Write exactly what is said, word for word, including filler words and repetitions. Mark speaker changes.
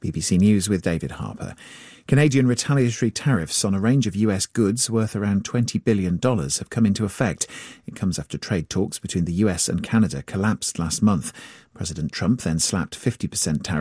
Speaker 1: B B C News with David Harper. Canadian retaliatory tariffs on a range of U S goods worth around twenty billion dollars have come into effect. It comes after trade talks between the U S and Canada collapsed last month. President Trump then slapped fifty percent tariffs